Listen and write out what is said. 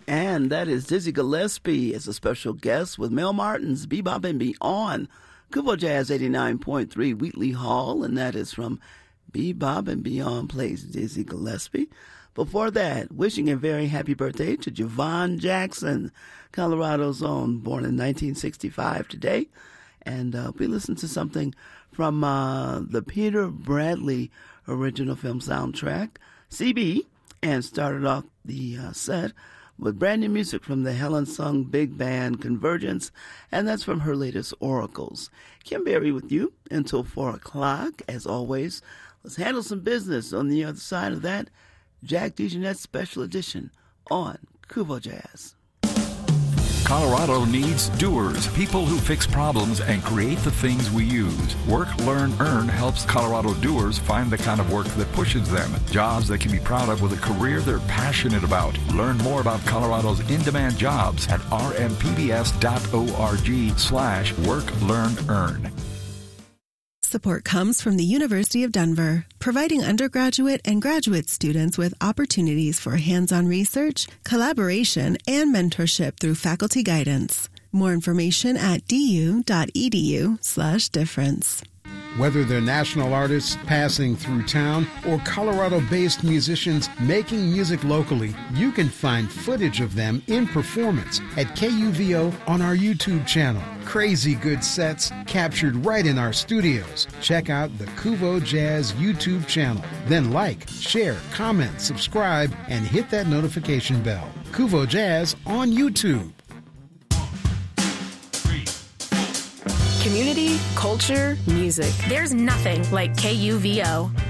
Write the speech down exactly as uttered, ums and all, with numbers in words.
And that is Dizzy Gillespie as a special guest with Mel Martin's Bebop and Beyond. Kuvo Jazz eighty-nine point three Wheatley Hall, and that is from Bebop and Beyond plays Dizzy Gillespie. Before that, wishing a very happy birthday to Javon Jackson, Colorado's own, born in nineteen sixty-five today. And uh, we listened to something from uh, the Peter Bradley original film soundtrack, C B, and started off the uh, set with brand new music from the Helen Sung Big Band Convergence, and that's from her latest Oracles. Kim Berry with you until four o'clock. As always, let's handle some business. On the other side of that, Jack DeJohnette Special Edition on Kuvo Jazz. Colorado needs doers, people who fix problems and create the things we use. Work, Learn, Earn helps Colorado doers find the kind of work that pushes them. Jobs they can be proud of with a career they're passionate about. Learn more about Colorado's in-demand jobs at rmpbs.org slash work, learn, earn. Support comes from the University of Denver, providing undergraduate and graduate students with opportunities for hands-on research, collaboration, and mentorship through faculty guidance. More information at du.edu slash difference. Whether they're national artists passing through town or Colorado-based musicians making music locally, you can find footage of them in performance at K U V O on our YouTube channel. Crazy good sets captured right in our studios. Check out the Kuvo Jazz YouTube channel. Then like, share, comment, subscribe, and hit that notification bell. Kuvo Jazz on YouTube. Community, culture, music. There's nothing like K U V O.